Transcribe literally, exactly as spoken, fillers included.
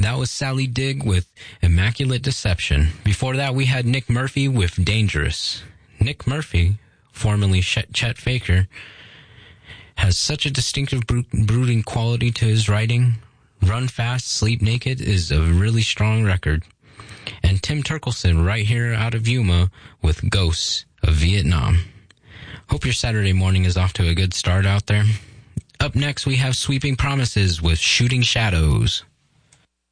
That was Sally Digg with Immaculate Deception. Before that, we had Nick Murphy with Dangerous. Nick Murphy, formerly Chet Faker, has such a distinctive brooding quality to his writing. Run Fast, Sleep Naked is a really strong record. And Tim Turkelson right here out of Yuma with Ghosts of Vietnam. Hope your Saturday morning is off to a good start out there. Up next, we have Sweeping Promises with Shooting Shadows.